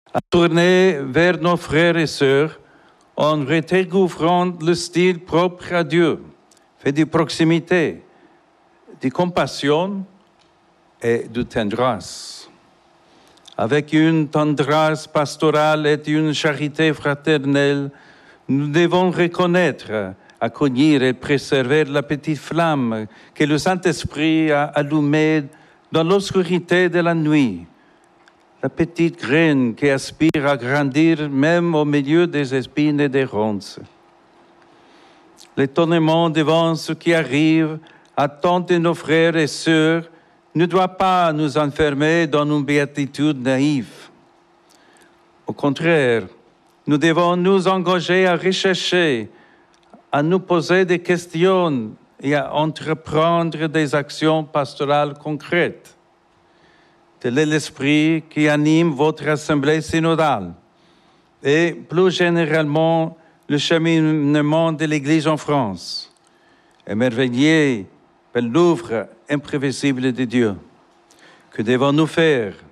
à tourner vers nos frères et sœurs en redécouvrant le style propre à Dieu, fait de proximité, de compassion et de tendresse. Avec une tendresse pastorale et une charité fraternelle, nous devons reconnaître, accueillir et préserver la petite flamme que le Saint-Esprit a allumée dans l'obscurité de la nuit, la petite graine qui aspire à grandir même au milieu des épines et des ronces. L'étonnement devant ce qui arrive à tant de nos frères et sœurs ne doit pas nous enfermer dans une béatitude naïve. Au contraire, nous devons nous engager à rechercher, à nous poser des questions et à entreprendre des actions pastorales concrètes. Tel est l'esprit qui anime votre assemblée synodale et plus généralement le cheminement de l'Église en France, émerveillé par l'œuvre imprévisible de Dieu. Que devons-nous faire